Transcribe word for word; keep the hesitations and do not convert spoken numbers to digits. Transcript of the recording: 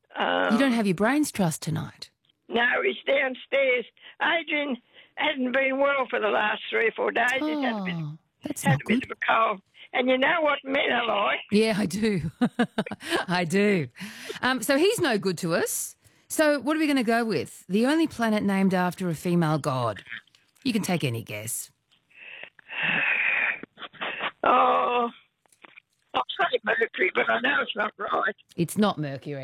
Um, You don't have your brains trust tonight. No, he's downstairs. Adrian hasn't been well for the last three or four days. He's had a bit, Oh, that's had not a bit good. of a cold. And you know what men are like? Yeah, I do. I do. Um, so he's no good to us. So what are we going to go with? The only planet named after a female god. You can take any guess. Oh, I'll say Mercury, but I know it's not right. It's not Mercury.